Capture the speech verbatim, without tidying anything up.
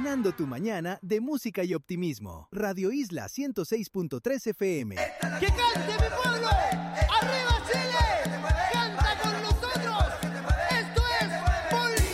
Llenando tu mañana de música y optimismo. Radio Isla ciento seis punto tres F M. ¡Que cante mi pueblo! ¡Arriba!